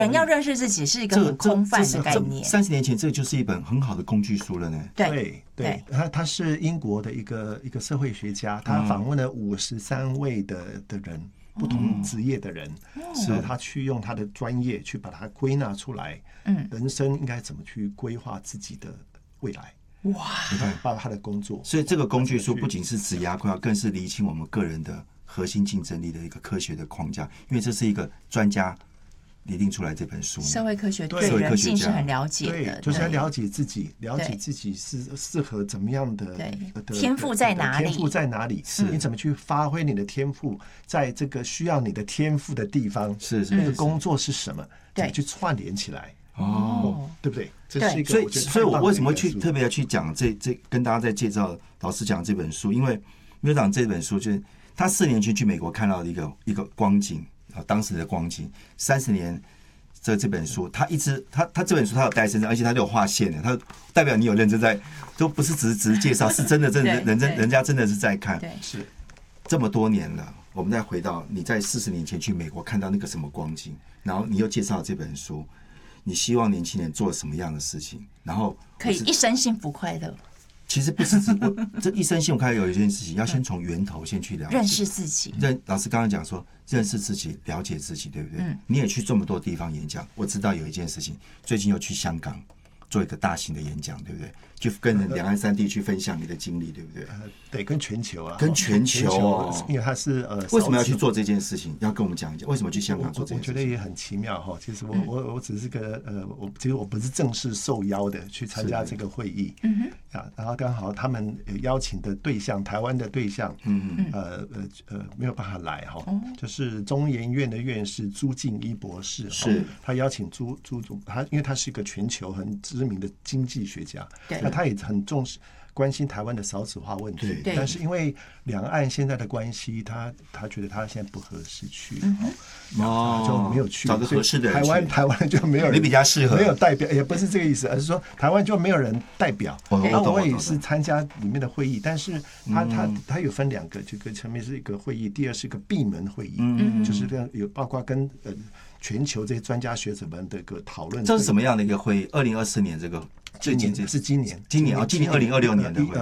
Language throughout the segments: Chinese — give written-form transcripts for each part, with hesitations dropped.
人要认识自己是一个很空泛的概念。 30年前，这就是一本很好的工具书了呢。 对，他是英国的一个社会学家，他访问了53位的人，不同职业的人，然后他去用他的专业去把它归纳出来，人生应该怎么去规划自己的未来。哇！你看，包括他的工作， 所以这个工具书不仅是职涯规划，更是厘清我们个人的核心竞争力的一个科学的框架。因为这是一个专家拟定出来这本书， 社会科学对人性是很了解的， 对，就是要了解自己，了解自己是适合怎么样的天赋在哪里？ 天赋在哪里？你怎么去发挥你的天赋？在这个需要你的天赋的地方，那个工作是什么？怎么去串联起来？对不对？这是一个， 所以我为什么会去特别去讲这跟大家在介绍老师讲这本书？因为院长这本书就是他4年前去美国看到的一个光景啊，当时的光景，30年这本书，他这本书他有带身上，而且他都有划线的，他代表你有认真在，都不是只是介绍，是真的人家真的是在看， 是这么多年了。我们再回到你在40年前去美国看到那个什么光景，然后你又介绍这本书。你希望年轻人做什么样的事情，然后可以一生幸福快乐？ 其实不是这一生幸福快乐有一件事情，要先从源头先去了解， 认识自己。 老师刚刚讲说，认识自己，了解自己，对不对？你也去这么多地方演讲，我知道有一件事情，最近又去香港做一个大型的演讲，对不对？去跟两岸3地去分享你的经历，对不对？ 对，跟全球啊， 跟全球因为他是为什么要去做这件事情？要跟我们讲一讲，为什么去香港做这件事情？ 我觉得也很奇妙哈。其实我只是其实我不是正式受邀的去参加这个会议，然后刚好他们邀请的对象，台湾的对象，没有办法来哈，就是中研院的院士朱敬一博士， 是他邀请朱他，因为他是一个全球很知名的经济学家， 对。 他也很重视关心台湾的少子化问题，但是因为两岸现在的关系，他觉得他现在不合适去，就没有去， 找个合适的人。台湾就没有人， 你比较适合， 没有代表，也不是这个意思，而是说台湾就没有人代表。我也是参加里面的会议，但是他有分2个，这个前面是一个会议，第二是一个闭门会议，就是有包括跟全球这些专家学者们的一个讨论。 这是什么样的一个会议？2024年这个。 今年今年2026年的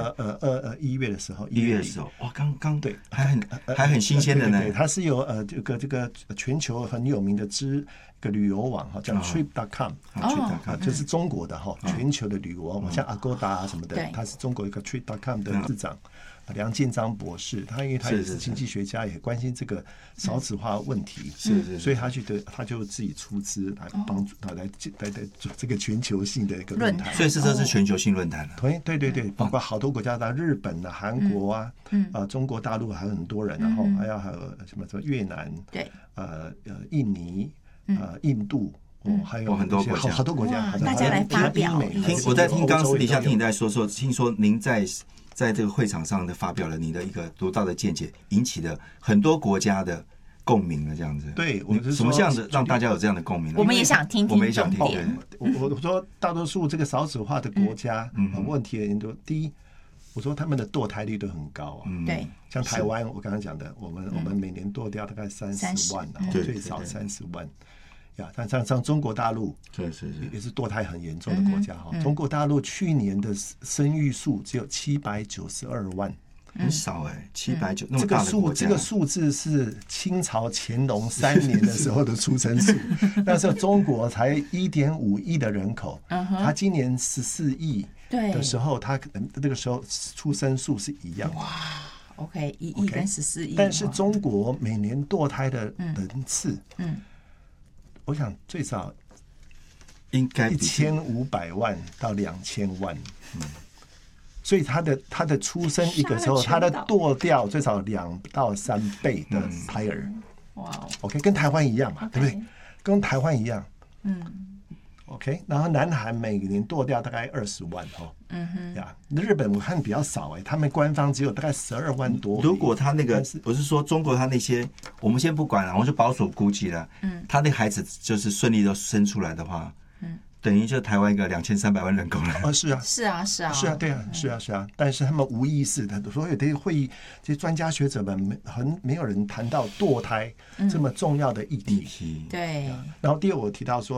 1月的时候 ，1月的时候，哇，刚对， 还很新鲜的呢。 对，它是有这个全球很有名的一个旅游网哈，叫 Trip.com， 就是中国的哈，全球的旅游网，像 Agoda 啊什么的，它是中国一个 Trip.com 的执掌。梁建章博士，因为他也是经济学家，也关心这个少子化问题，所以他就自己出资来帮助来做这个全球性的一个论坛。 所以这是全球性论坛了。 对，包括好多国家的日本啊、韩国啊，中国大陆还有很多人，然后还有什么越南， 对， 印尼，印度。还有很多国家， 好多国家， 大家来发表。 我在听刚私底下听你在说，听说您在这个会场上的发表了你的一个独到的见解，引起了很多国家的共鸣了，这样子。 对，我是什么样子让大家有这样的共鸣？ 我们也想听听， 我们也想听。 我说大多数这个少子化的国家，问题很多。第一，我说他们的堕胎率都很高啊。 对， 像台湾，我刚刚讲的，我们每年堕掉大概30万，最少30万。像中国大陆，也是堕胎很严重的国家哈。中国大陆去年的生育数只有792万， 很少790那么大的国家。 这个数字是清朝乾隆3年的时候的出生数，那时候中国才1.5亿的人口，他今年14亿的时候，他那个时候出生数是一样。 哇 ，OK， 1亿跟14亿， 但是中国每年堕胎的人次，我想最少应该 1500万到2000万，所以他的出生一个时候，他的堕掉最少2到3倍的胎儿。哇 ，OK， 跟台湾一样嘛，对不对？跟台湾一样，OK， 然后南韩每年堕掉大概20万日本我看比较少他们官方只有大概12万多。 如果他那个不是说中国他那些，我们先不管了，我就保守估计了，他那孩子就是顺利的生出来的话， 等于就台湾一个2300万人口了。 是啊， 是啊，是啊， 是啊，对啊，是啊，是啊。但是他们无意识的，所有的会议，这些专家学者们没有人谈到堕胎这么重要的议题。 对。 然后第二，我提到说。